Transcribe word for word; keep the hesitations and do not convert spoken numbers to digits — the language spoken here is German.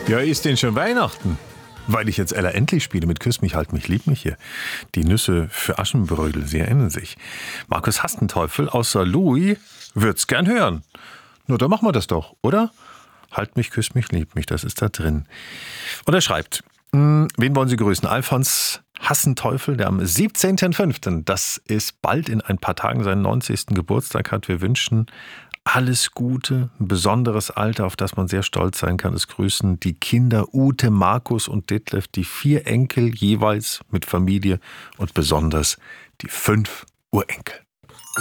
Ja, ist denn schon Weihnachten? Weil ich jetzt Ella endlich spiele mit Küss mich, halt mich, lieb mich hier. Die Nüsse für Aschenbrödel, sie erinnern sich. Markus Hastenteufel außer Louis wird's gern hören. Nur dann machen wir das doch, oder? Halt mich, küss mich, lieb mich, das ist da drin. Und er schreibt, mh, wen wollen Sie grüßen? Alfons Hastenteufel, der am siebzehnten fünften, das ist bald in ein paar Tagen, seinen neunzigsten Geburtstag hat. Wir wünschen alles Gute, ein besonderes Alter, auf das man sehr stolz sein kann. Es grüßen die Kinder Ute, Markus und Detlef, die vier Enkel jeweils mit Familie und besonders die fünf Urenkel.